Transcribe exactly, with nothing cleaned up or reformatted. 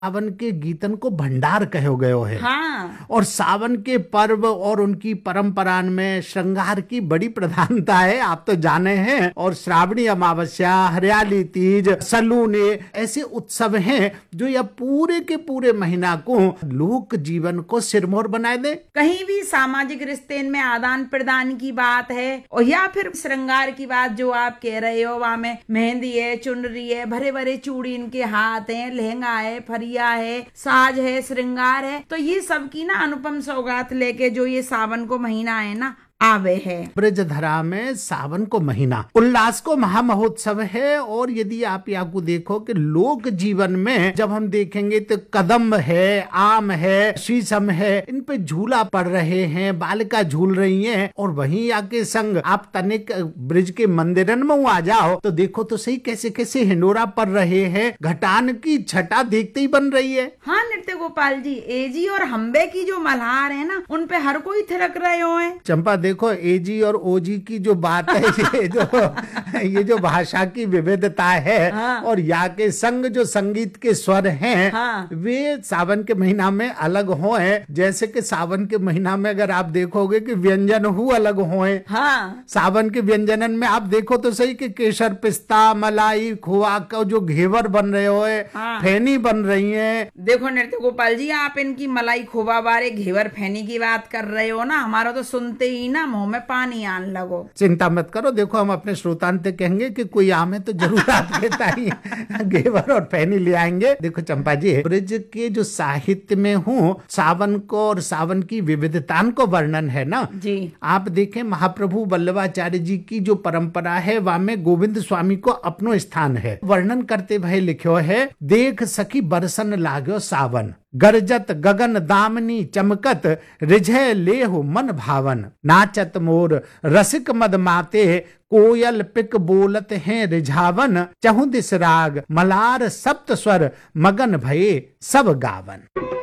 सावन के गीतन को भंडार कहो गयो है। हाँ। और सावन के पर्व और उनकी परंपरा में श्रृंगार की बड़ी प्रधानता है, आप तो जाने हैं। और श्रावणी अमावस्या, हरियाली तीज, सलूने ऐसे उत्सव हैं जो यह पूरे के पूरे महीना को लोक जीवन को सिरमौर बनाए दे। कहीं भी सामाजिक रिश्ते में आदान प्रदान की बात है और या फिर श्रृंगार की बात जो आप कह रहे हो, वहां में मेहंदी है, चुनरी है, भरे भरे चूड़ी इनके हाथ है, लहंगा है, फरिया है, साज है, श्रृंगार है, तो ये सब की ना अनुपम सौगात लेके जो ये सावन को महीना है ना आवे है। ब्रजधरा में सावन को महीना उल्लास को महामहोत्सव है। और यदि आप यहाँ को देखो कि लोक जीवन में जब हम देखेंगे तो कदम है, आम है, शीशम है, इन पे झूला पड़ रहे हैं, बालिका झूल रही हैं। और वहीं आके संग आप तनिक ब्रिज के मंदिरन में आ जाओ तो देखो तो सही कैसे कैसे हिंडोरा पड़ रहे हैं, घटान की छटा देखते ही बन रही है। हाँ नृत्य गोपाल जी, एजी और हम्बे की जो मल्हार है ना उन पे हर कोई थिरक रहे हो है। चंपा देखो एजी और ओजी की जो बात है, ये जो ये जो भाषा की विविधता है। हाँ। और यहाँ के संग जो संगीत के स्वर हैं। हाँ। वे सावन के महीना में अलग हो हैं। जैसे कि सावन के महीना में अगर आप देखोगे कि व्यंजन हु अलग हो हैं। हाँ। सावन के व्यंजनन में आप देखो तो सही कि केसर, पिस्ता, मलाई, खोआ का जो घेवर बन रहे हो, हाँ। फेनी बन रही है। देखो नृत्य गोपाल जी, आप इनकी मलाई, खोबा बारे, घेवर, फेनी की बात कर रहे हो ना, हमारा तो सुनते ही ना मुंह में पानी आन लगो। चिंता मत करो, देखो हम अपने श्रोतांत कहेंगे कि कोई आम है तो जरूर आपके ताई घेवर और फैनी ले आएंगे। देखो चंपा जी, ब्रज के जो साहित्य में हूँ सावन को और सावन की विविधता को वर्णन है ना जी। आप देखें महाप्रभु वल्लभाचार्य जी की जो परंपरा है वहाँ में गोविंद स्वामी को अपनो स्थान है। वर्णन करते भय लिखो है, देख सखी बरसन लाग्यो सावन, गरजत गगन दामनी चमकत, रिझे लेहु मन भावन, नाचत मोर रसिक मद माते, कोयल पिक बोलत हैं रिझावन, चहुं दिस राग मलार सप्त स्वर, मगन भये सब गावन।